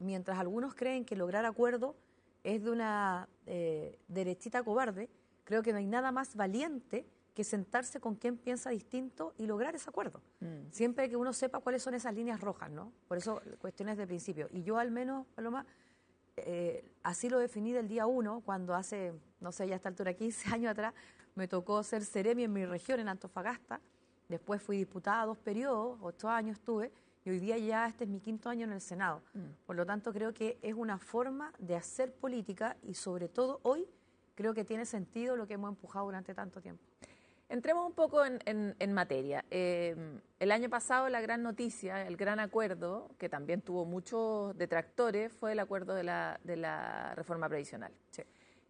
mientras algunos creen que lograr acuerdo es de una derechita cobarde, creo que no hay nada más valiente que sentarse con quien piensa distinto y lograr ese acuerdo. Siempre que uno sepa cuáles son esas líneas rojas, ¿no? Por eso, cuestiones de principio. Y yo al menos, Paloma, así lo definí del día 1, cuando hace, no sé, ya a esta altura, 15 años atrás, me tocó ser seremi en mi región, en Antofagasta. Después fui diputada 2 periodos, 8 años estuve, y hoy día ya este es mi 5.º año en el Senado. Por lo tanto, creo que es una forma de hacer política y sobre todo hoy creo que tiene sentido lo que hemos empujado durante tanto tiempo. Entremos un poco en materia. El año pasado la gran noticia, el gran acuerdo, que también tuvo muchos detractores, fue el acuerdo de la reforma previsional. Sí.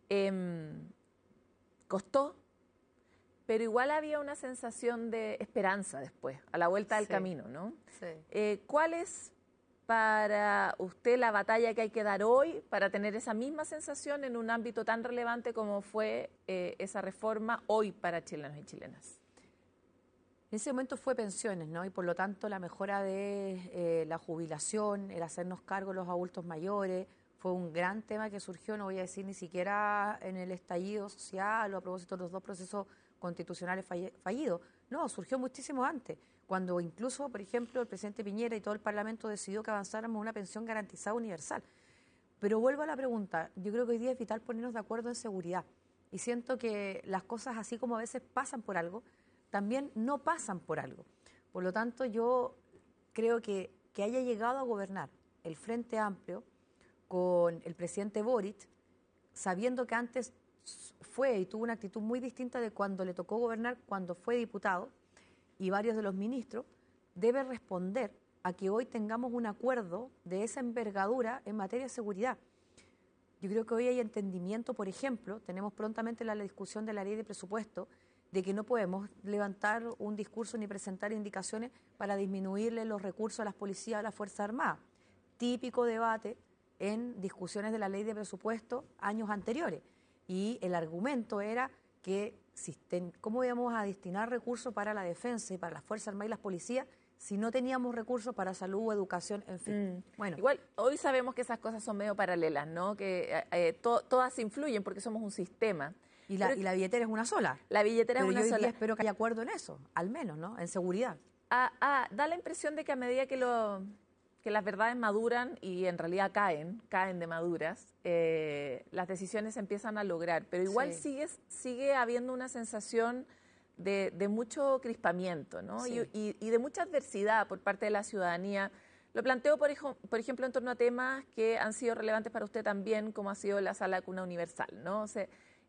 Costó, pero igual había una sensación de esperanza después, a la vuelta del camino, ¿no? Sí. ¿Cuál es para usted la batalla que hay que dar hoy para tener esa misma sensación en un ámbito tan relevante como fue esa reforma hoy para chilenos y chilenas? En ese momento fue pensiones, ¿no? Y por lo tanto la mejora de la jubilación, el hacernos cargo de los adultos mayores, fue un gran tema que surgió, no voy a decir ni siquiera en el estallido social o a propósito de los 2 procesos constitucionales fallidos. No, surgió muchísimo antes, cuando incluso, por ejemplo, el presidente Piñera y todo el Parlamento decidió que avanzáramos a una pensión garantizada universal. Pero vuelvo a la pregunta, yo creo que hoy día es vital ponernos de acuerdo en seguridad. Y siento que las cosas, así como a veces pasan por algo, también no pasan por algo. Por lo tanto, yo creo que haya llegado a gobernar el Frente Amplio con el presidente Boric, sabiendo que antes fue y tuvo una actitud muy distinta de cuando le tocó gobernar, cuando fue diputado, y varios de los ministros, debe responder a que hoy tengamos un acuerdo de esa envergadura en materia de seguridad. Yo creo que hoy hay entendimiento, por ejemplo, tenemos prontamente la discusión de la ley de presupuesto, de que no podemos levantar un discurso ni presentar indicaciones para disminuirle los recursos a las policías, a las Fuerzas Armadas. Típico debate en discusiones de la ley de presupuesto años anteriores. Y el argumento era que ¿cómo íbamos a destinar recursos para la defensa y para las Fuerzas Armadas y las policías si no teníamos recursos para salud, educación, en fin? Bueno, igual hoy sabemos que esas cosas son medio paralelas, ¿no? Que todas influyen porque somos un sistema. Y la billetera es una sola. La billetera es una sola. Pero yo hoy día espero que haya acuerdo en eso, al menos, ¿no? En seguridad. Da la impresión de que a medida que las verdades maduran y en realidad caen de maduras, las decisiones se empiezan a lograr, pero igual sigue habiendo una sensación de mucho crispamiento, ¿no? Sí. Y de mucha adversidad por parte de la ciudadanía. Lo planteo, por ejemplo, en torno a temas que han sido relevantes para usted también, como ha sido la sala cuna universal, ¿no? O sea,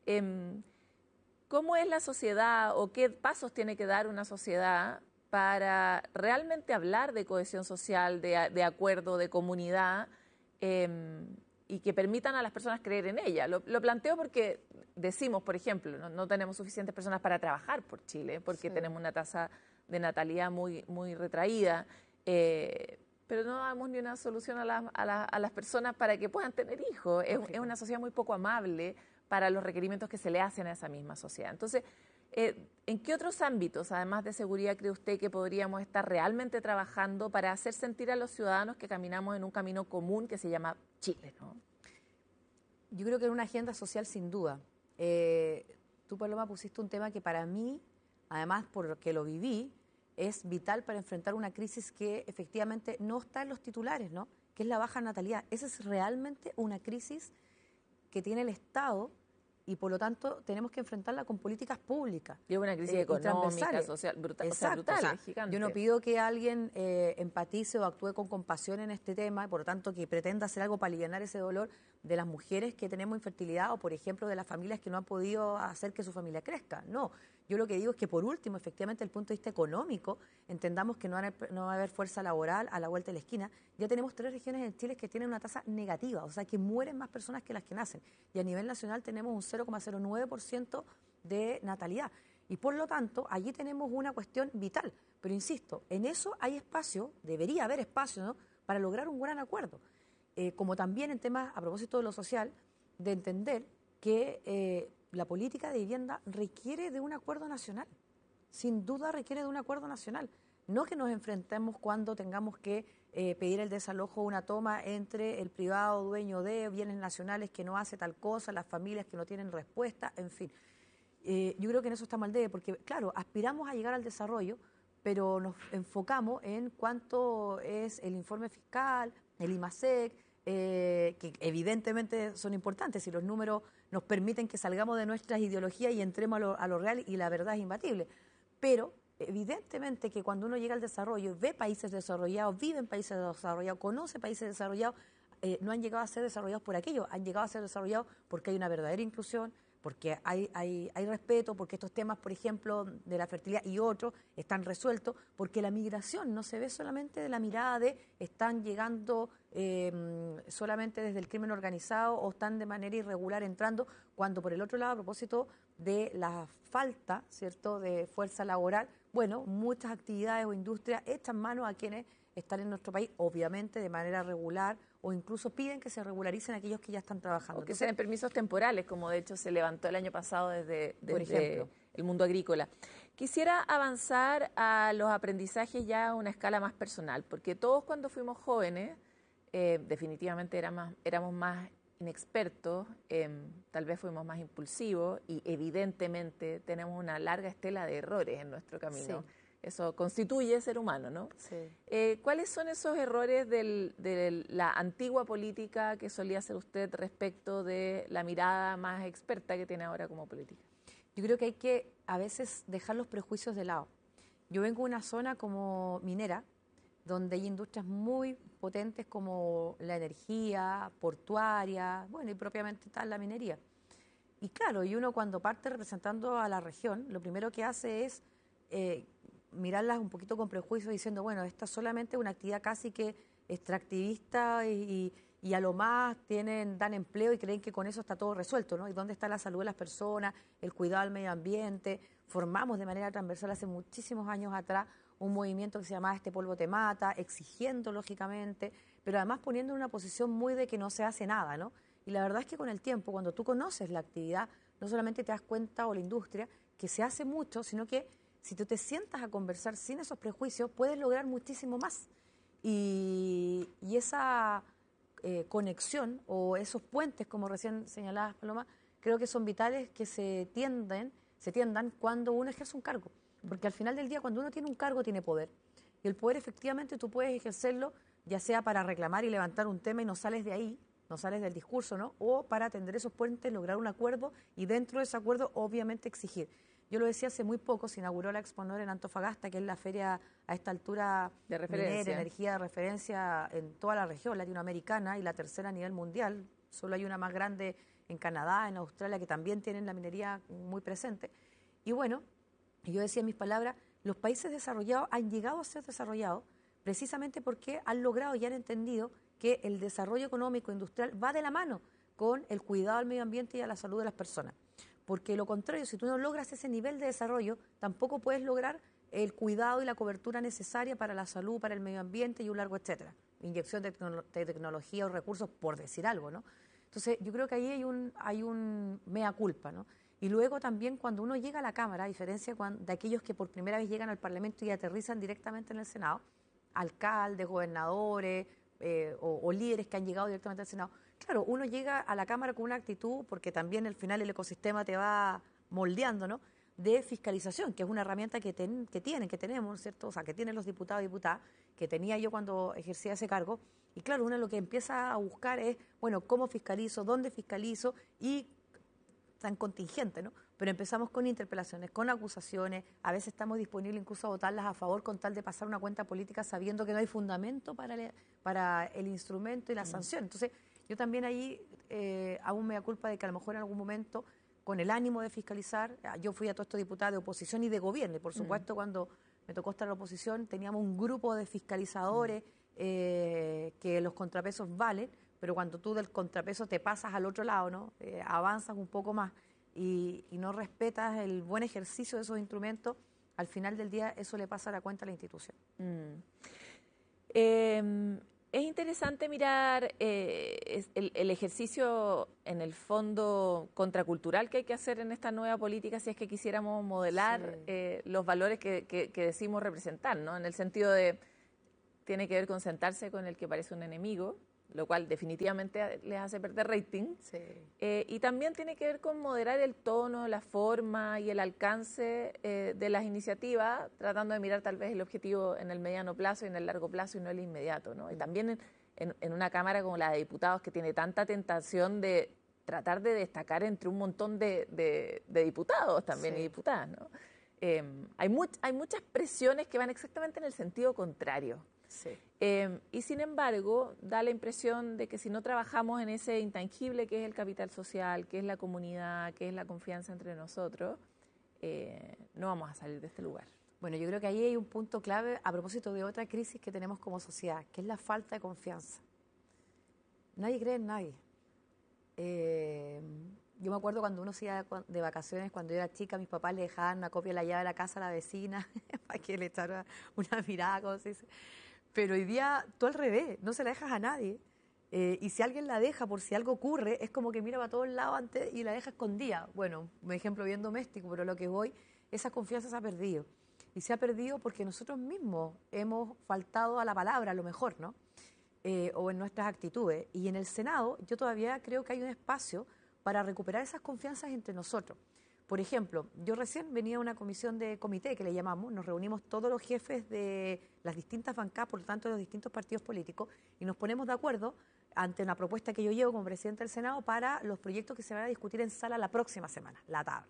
¿cómo es la sociedad o qué pasos tiene que dar una sociedad para realmente hablar de cohesión social, de acuerdo, de comunidad, y que permitan a las personas creer en ella? Lo planteo porque decimos, por ejemplo, no tenemos suficientes personas para trabajar por Chile, porque tenemos una tasa de natalidad muy, muy retraída, pero no damos ni una solución a las personas para que puedan tener hijos. Es una sociedad muy poco amable para los requerimientos que se le hacen a esa misma sociedad. Entonces, ¿en qué otros ámbitos, además de seguridad, cree usted que podríamos estar realmente trabajando para hacer sentir a los ciudadanos que caminamos en un camino común que se llama Chile, ¿no? Yo creo que en una agenda social, sin duda. Tú, Paloma, pusiste un tema que para mí, además porque lo viví, es vital para enfrentar una crisis que efectivamente no está en los titulares, ¿no? Que es la baja natalidad. Esa es realmente una crisis que tiene el Estado y por lo tanto tenemos que enfrentarla con políticas públicas. Y una crisis económica, social, brutal, brutal, gigante. Yo no pido que alguien empatice o actúe con compasión en este tema, y por lo tanto que pretenda hacer algo para aliviar ese dolor de las mujeres que tenemos infertilidad o, por ejemplo, de las familias que no han podido hacer que su familia crezca. No, yo lo que digo es que, por último, efectivamente, desde el punto de vista económico, entendamos que no va a haber fuerza laboral a la vuelta de la esquina. Ya tenemos 3 regiones en Chile que tienen una tasa negativa, o sea, que mueren más personas que las que nacen. Y a nivel nacional tenemos un 0,09% de natalidad. Y por lo tanto, allí tenemos una cuestión vital. Pero insisto, en eso hay espacio, debería haber espacio, ¿no?, para lograr un gran acuerdo. Como también en temas, a propósito de lo social, de entender que la política de vivienda requiere de un acuerdo nacional. Sin duda requiere de un acuerdo nacional. no que nos enfrentemos cuando tengamos que pedir el desalojo o una toma entre el privado dueño de bienes nacionales que no hace tal cosa, las familias que no tienen respuesta, en fin. Yo creo que en eso está mal debe, porque claro, aspiramos a llegar al desarrollo, pero nos enfocamos en cuánto es el informe fiscal, el IMASEC, que evidentemente son importantes y los números nos permiten que salgamos de nuestras ideologías y entremos a lo real y la verdad es imbatible. Pero evidentemente que cuando uno llega al desarrollo, ve países desarrollados, vive en países desarrollados, conoce países desarrollados, no han llegado a ser desarrollados por aquello, han llegado a ser desarrollados porque hay una verdadera inclusión, porque hay respeto, porque estos temas, por ejemplo, de la fertilidad y otros están resueltos, porque la migración no se ve solamente de la mirada de están llegando solamente desde el crimen organizado o están de manera irregular entrando, cuando por el otro lado, a propósito de la falta, ¿cierto?, de fuerza laboral, bueno, muchas actividades o industrias echan mano a quienes están en nuestro país, obviamente de manera regular, o incluso piden que se regularicen aquellos que ya están trabajando. O que se den permisos temporales, como de hecho se levantó el año pasado desde por ejemplo, el mundo agrícola. Quisiera avanzar a los aprendizajes ya a una escala más personal, porque todos cuando fuimos jóvenes, definitivamente éramos más inexpertos, tal vez fuimos más impulsivos y evidentemente tenemos una larga estela de errores en nuestro camino. Sí. Eso constituye ser humano, ¿no? Sí. ¿Cuáles son esos errores de la antigua política que solía hacer usted respecto de la mirada más experta que tiene ahora como política? Yo creo que hay que a veces dejar los prejuicios de lado. Yo vengo de una zona como minera, donde hay industrias muy potentes como la energía, portuaria, bueno, y propiamente tal la minería. Y claro, y uno cuando parte representando a la región, lo primero que hace es mirarlas un poquito con prejuicio diciendo, bueno, esta es solamente una actividad casi que extractivista y a lo más dan empleo y creen que con eso está todo resuelto, ¿no? ¿Y dónde está la salud de las personas, el cuidado del medio ambiente? Formamos de manera transversal hace muchísimos años atrás un movimiento que se llamaba Este polvo te mata, exigiendo lógicamente, pero además poniendo en una posición muy de que no se hace nada, ¿no? Y la verdad es que con el tiempo, cuando tú conoces la actividad, no solamente te das cuenta, o la industria, que se hace mucho, sino que si tú te sientas a conversar sin esos prejuicios, puedes lograr muchísimo más. Y esa conexión o esos puentes, como recién señalabas, Paloma, creo que son vitales que se tiendan cuando uno ejerce un cargo. Porque al final del día, cuando uno tiene un cargo, tiene poder. Y el poder, efectivamente, tú puedes ejercerlo, ya sea para reclamar y levantar un tema y no sales de ahí, no sales del discurso, ¿no? O para atender esos puentes, lograr un acuerdo y dentro de ese acuerdo, obviamente, exigir. Yo lo decía hace muy poco, se inauguró la Exponor en Antofagasta, que es la feria a esta altura de referencia, minera, energía de referencia en toda la región latinoamericana y la tercera a nivel mundial. Solo hay una más grande en Canadá, en Australia, que también tienen la minería muy presente. Y bueno, yo decía en mis palabras, los países desarrollados han llegado a ser desarrollados precisamente porque han logrado y han entendido que el desarrollo económico e industrial va de la mano con el cuidado al medio ambiente y a la salud de las personas. Porque lo contrario, si tú no logras ese nivel de desarrollo, tampoco puedes lograr el cuidado y la cobertura necesaria para la salud, para el medio ambiente y un largo etcétera. Inyección de tecnología o recursos, por decir algo, ¿no? Entonces, yo creo que ahí hay un mea culpa, ¿no? Y luego también cuando uno llega a la Cámara, a diferencia de aquellos que por primera vez llegan al Parlamento y aterrizan directamente en el Senado, alcaldes, gobernadores o líderes que han llegado directamente al Senado, claro, uno llega a la Cámara con una actitud, porque también al final el ecosistema te va moldeando, ¿no?, de fiscalización, que es una herramienta que tenemos, ¿cierto? O sea, que tienen los diputados y diputadas, que tenía yo cuando ejercía ese cargo. Y claro, uno lo que empieza a buscar es, bueno, ¿cómo fiscalizo? ¿Dónde fiscalizo? Y tan contingente, ¿no? Pero empezamos con interpelaciones, con acusaciones, a veces estamos disponibles incluso a votarlas a favor con tal de pasar una cuenta política sabiendo que no hay fundamento para el instrumento y la sanción. Entonces, yo también ahí hago un mea culpa de que a lo mejor en algún momento, con el ánimo de fiscalizar, yo fui a todos estos diputados de oposición y de gobierno, y por supuesto cuando me tocó estar en la oposición teníamos un grupo de fiscalizadores que los contrapesos valen, pero cuando tú del contrapeso te pasas al otro lado, ¿no? Avanzas un poco más y no respetas el buen ejercicio de esos instrumentos, al final del día eso le pasa a la cuenta a la institución. Es interesante mirar el ejercicio, en el fondo, contracultural que hay que hacer en esta nueva política si es que quisiéramos modelar los valores que decimos representar, ¿no? En el sentido de, tiene que ver con sentarse con el que parece un enemigo, lo cual definitivamente les hace perder rating. Sí. Y también tiene que ver con moderar el tono, la forma y el alcance de las iniciativas, tratando de mirar tal vez el objetivo en el mediano plazo y en el largo plazo y no el inmediato, ¿no? Y también en una Cámara como la de Diputados, que tiene tanta tentación de tratar de destacar entre un montón de diputados también y diputadas, ¿no? Hay muchas presiones que van exactamente en el sentido contrario. Sí. Y sin embargo, da la impresión de que si no trabajamos en ese intangible que es el capital social, que es la comunidad, que es la confianza entre nosotros, no vamos a salir de este lugar. Bueno, yo creo que ahí hay un punto clave a propósito de otra crisis que tenemos como sociedad, que es la falta de confianza. Nadie cree en nadie. Yo me acuerdo cuando uno se iba de vacaciones, cuando yo era chica, mis papás le dejaban una copia de la llave de la casa a la vecina para que le echara una mirada, como se dice. Pero hoy día, tú al revés, no se la dejas a nadie. Y si alguien la deja por si algo ocurre, es como que mira para todos lados antes y la deja escondida. Bueno, un ejemplo bien doméstico, pero lo que voy, esa confianza se ha perdido. Y se ha perdido porque nosotros mismos hemos faltado a la palabra, a lo mejor, ¿no? O en nuestras actitudes. Y en el Senado, yo todavía creo que hay un espacio para recuperar esas confianzas entre nosotros. Por ejemplo, yo recién venía a una comisión de comité, que le llamamos, nos reunimos todos los jefes de las distintas bancadas, por lo tanto, de los distintos partidos políticos, y nos ponemos de acuerdo ante una propuesta que yo llevo como presidente del Senado para los proyectos que se van a discutir en sala la próxima semana, la tabla.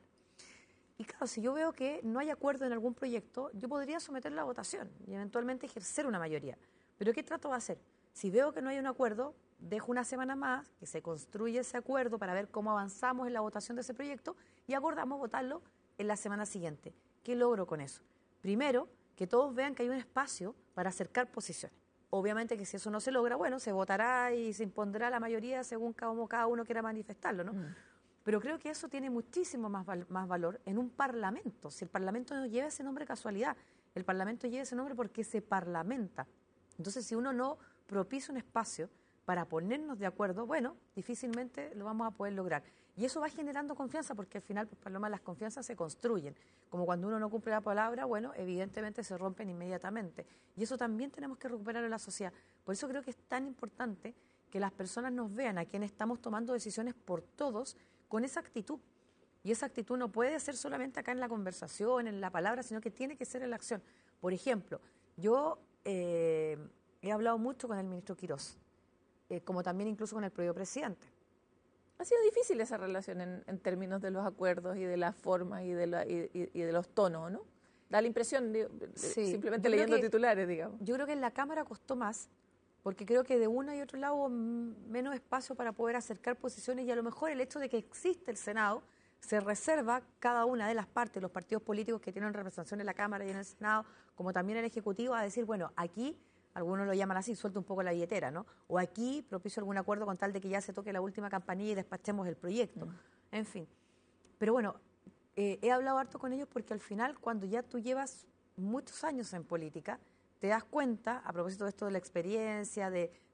Y claro, si yo veo que no hay acuerdo en algún proyecto, yo podría someterlo a votación y eventualmente ejercer una mayoría. ¿Pero qué trato de hacer? Si veo que no hay un acuerdo, dejo una semana más, que se construya ese acuerdo para ver cómo avanzamos en la votación de ese proyecto y acordamos votarlo en la semana siguiente. ¿Qué logro con eso? Primero, que todos vean que hay un espacio para acercar posiciones. Obviamente que si eso no se logra, bueno, se votará y se impondrá la mayoría según como cada uno quiera manifestarlo, ¿no? Pero creo que eso tiene muchísimo más valor en un parlamento. Si el parlamento no lleva ese nombre casualidad, el parlamento lleva ese nombre porque se parlamenta. Entonces, si uno no propicia un espacio para ponernos de acuerdo, bueno, difícilmente lo vamos a poder lograr. Y eso va generando confianza porque al final, pues, Paloma, las confianzas se construyen. Como cuando uno no cumple la palabra, bueno, evidentemente se rompen inmediatamente. Y eso también tenemos que recuperarlo en la sociedad. Por eso creo que es tan importante que las personas nos vean a quienes estamos tomando decisiones por todos con esa actitud. Y esa actitud no puede ser solamente acá en la conversación, en la palabra, sino que tiene que ser en la acción. Por ejemplo, yo he hablado mucho con el ministro Quirós, como también incluso con el propio presidente. Ha sido difícil esa relación en términos de los acuerdos y de las formas y de los tonos, ¿no? Da la impresión, Sí, simplemente yo creo leyendo que- titulares, digamos. Yo creo que en la Cámara costó más, porque creo que de uno y otro lado hubo menos espacio para poder acercar posiciones y a lo mejor el hecho de que existe el Senado se reserva cada una de las partes, los partidos políticos que tienen representación en la Cámara y en el Senado, como también el Ejecutivo, a decir, bueno, aquí, algunos lo llaman así, suelta un poco la billetera, ¿no? O aquí propicio algún acuerdo con tal de que ya se toque la última campanilla y despachemos el proyecto. En fin. Pero bueno, he hablado harto con ellos porque al final, cuando ya tú llevas muchos años en política, te das cuenta, a propósito de esto de la experiencia,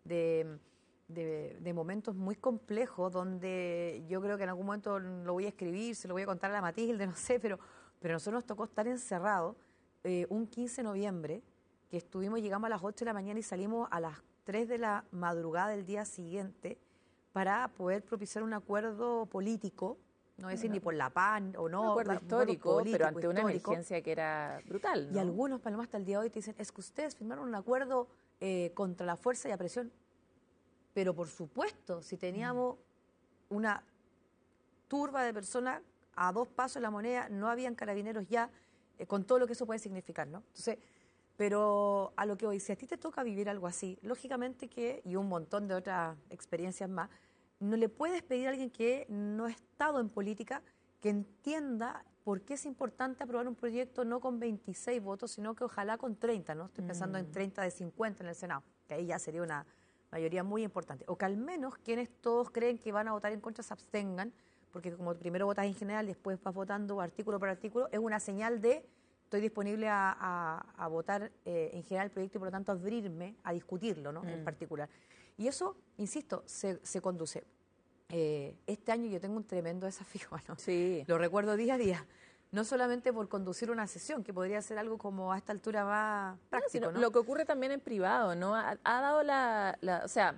de momentos muy complejos, donde yo creo que en algún momento lo voy a escribir, se lo voy a contar a la Matilde, no sé, pero a nosotros nos tocó estar encerrados un 15 de noviembre, que llegamos a las 8 de la mañana y salimos a las 3 de la madrugada del día siguiente para poder propiciar un acuerdo político, no decir ni por la paz o no, Un acuerdo histórico, político, pero ante una histórico. emergencia que era brutal, ¿no? Y algunos, Paloma, hasta el día de hoy te dicen, es que ustedes firmaron un acuerdo contra la fuerza y la presión. Pero por supuesto, si teníamos una turba de personas a 2 pasos de la moneda, no habían carabineros ya, con todo lo que eso puede significar, ¿no? Entonces, pero a lo que hoy, si a ti te toca vivir algo así, lógicamente que, y un montón de otras experiencias más, no le puedes pedir a alguien que no ha estado en política que entienda por qué es importante aprobar un proyecto no con 26 votos, sino que ojalá con 30, ¿no? Estoy pensando en 30 de 50 en el Senado, que ahí ya sería una mayoría muy importante. O que al menos quienes todos creen que van a votar en contra se abstengan, porque como primero votas en general y después vas votando artículo por artículo, es una señal de estoy disponible a votar en general el proyecto y por lo tanto abrirme a discutirlo, ¿no? En particular. Y eso, insisto, se conduce. Este año yo tengo un tremendo desafío, ¿no? Sí. Lo recuerdo día a día. No solamente por conducir una sesión, que podría ser algo como a esta altura más práctico, ¿no? Lo que ocurre también en privado, ¿no? Ha dado o sea,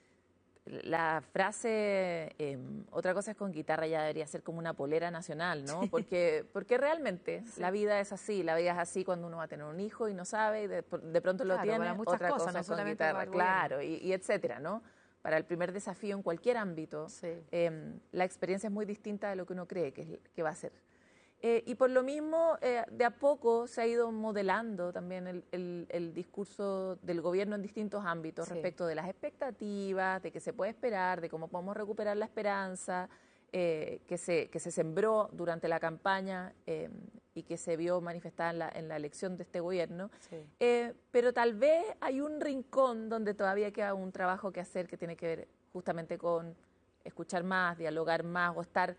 la frase, otra cosa es con guitarra, ya debería ser como una polera nacional, ¿no? Sí. Porque realmente Sí. la vida es así, la vida es así cuando uno va a tener un hijo y no sabe, y de pronto Claro, lo tiene, para muchas otra cosas, cosa no es con solamente guitarra, para el claro, y etcétera, ¿no? Para el primer desafío en cualquier ámbito, Sí. la experiencia es muy distinta de lo que uno cree que va a ser. Y por lo mismo, de a poco se ha ido modelando también el discurso del gobierno en distintos ámbitos, Sí. respecto de las expectativas, de qué se puede esperar, de cómo podemos recuperar la esperanza que se sembró durante la campaña y que se vio manifestada en la elección de este gobierno. Sí. Pero tal vez hay un rincón donde todavía queda un trabajo que hacer que tiene que ver justamente con escuchar más, dialogar más o estar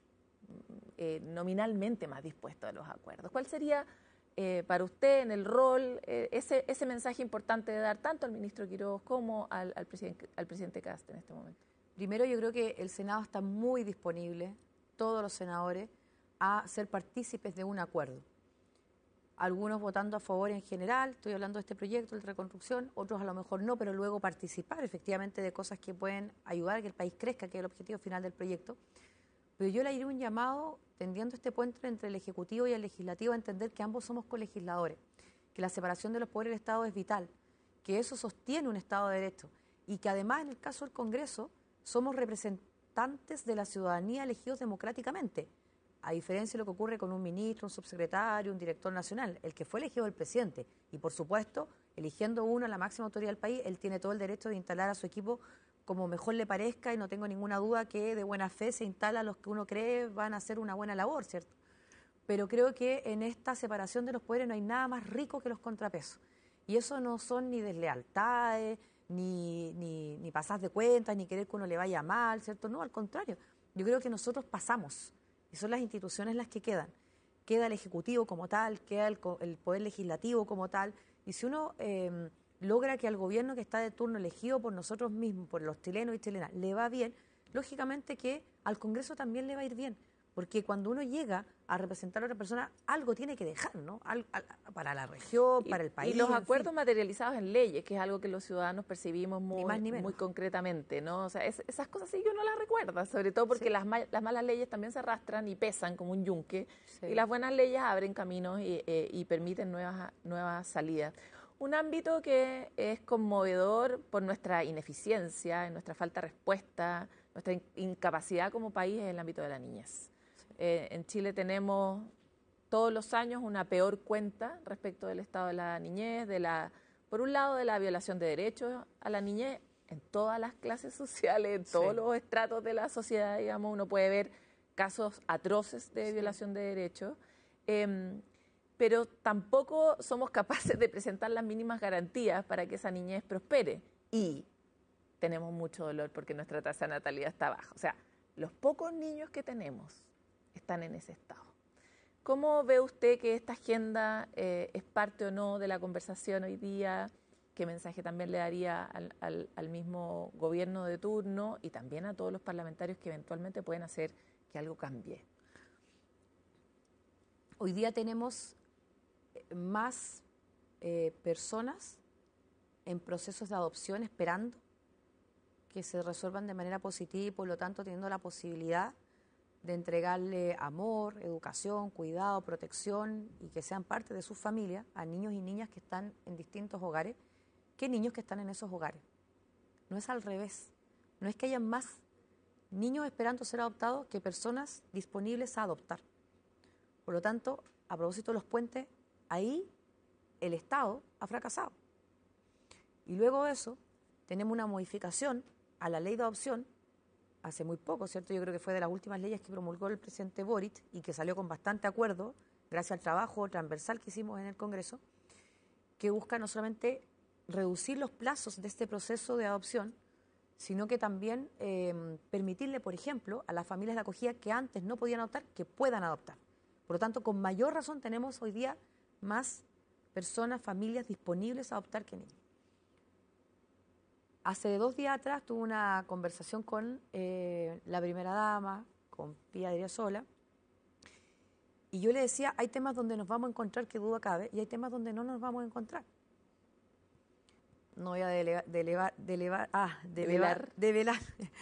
nominalmente más dispuesto a los acuerdos. ¿Cuál sería para usted en el rol ese mensaje importante de dar tanto al ministro Quiroz como al presidente Kast en este momento? Primero, yo creo que el Senado está muy disponible, todos los senadores, a ser partícipes de un acuerdo. Algunos votando a favor en general, estoy hablando de este proyecto de reconstrucción, otros a lo mejor no, pero luego participar efectivamente de cosas que pueden ayudar a que el país crezca, que es el objetivo final del proyecto. Pero yo le haré un llamado tendiendo este puente entre el Ejecutivo y el Legislativo a entender que ambos somos colegisladores, que la separación de los poderes del Estado es vital, que eso sostiene un Estado de Derecho y que además en el caso del Congreso somos representantes de la ciudadanía elegidos democráticamente, a diferencia de lo que ocurre con un ministro, un subsecretario, un director nacional, el que fue elegido el presidente. Y por supuesto, eligiendo uno a la máxima autoridad del país, él tiene todo el derecho de instalar a su equipo como mejor le parezca y no tengo ninguna duda que de buena fe se instala a los que uno cree van a hacer una buena labor, ¿cierto? Pero creo que en esta separación de los poderes no hay nada más rico que los contrapesos. Y eso no son ni deslealtades, ni pasar de cuentas, ni querer que uno le vaya mal, ¿cierto? No, al contrario. Yo creo que nosotros pasamos y son las instituciones las que quedan. Queda el Ejecutivo como tal, queda el Poder Legislativo como tal. Y si uno logra que al gobierno que está de turno elegido por nosotros mismos, por los chilenos y chilenas, le va bien, lógicamente que al Congreso también le va a ir bien. Porque cuando uno llega a representar a otra persona, algo tiene que dejar, ¿no? Para la región, para el país. Y los acuerdos materializados en leyes, que es algo que los ciudadanos percibimos Ni más ni menos. muy concretamente, ¿no? O sea, esas cosas sí que uno las recuerda, sobre todo porque Sí. las malas leyes también se arrastran y pesan como un yunque, Sí. y las buenas leyes abren caminos y permiten nuevas salidas. Un ámbito que es conmovedor por nuestra ineficiencia, nuestra falta de respuesta, nuestra incapacidad como país es el ámbito de la niñez. En Chile tenemos todos los años una peor cuenta respecto del estado de la niñez, por un lado de la violación de derechos a la niñez en todas las clases sociales, en todos los estratos de la sociedad, digamos, uno puede ver casos atroces de violación de derechos, pero tampoco somos capaces de presentar las mínimas garantías para que esa niñez prospere y tenemos mucho dolor porque nuestra tasa de natalidad está baja. O sea, los pocos niños que tenemos están en ese estado. ¿Cómo ve usted que esta agenda es parte o no de la conversación hoy día? ¿Qué mensaje también le daría al mismo gobierno de turno y también a todos los parlamentarios que eventualmente pueden hacer que algo cambie? Hoy día tenemos más personas en procesos de adopción esperando que se resuelvan de manera positiva y por lo tanto teniendo la posibilidad de entregarle amor, educación, cuidado, protección y que sean parte de su familia a niños y niñas que están en distintos hogares, que niños que están en esos hogares. No es al revés. No es que haya más niños esperando ser adoptados que personas disponibles a adoptar. Por lo tanto, a propósito de los puentes, ahí el Estado ha fracasado. Y luego de eso, tenemos una modificación a la ley de adopción hace muy poco, ¿cierto? Yo creo que fue de las últimas leyes que promulgó el presidente Boric y que salió con bastante acuerdo, gracias al trabajo transversal que hicimos en el Congreso, que busca no solamente reducir los plazos de este proceso de adopción, sino que también permitirle, por ejemplo, a las familias de acogida que antes no podían adoptar, que puedan adoptar. Por lo tanto, con mayor razón tenemos hoy día más personas, familias disponibles a adoptar que niños. Hace 2 días atrás tuve una conversación con la primera dama, con Pía Adriasola, y yo le decía, hay temas donde nos vamos a encontrar, que duda cabe, y hay temas donde no nos vamos a encontrar. No voy a develar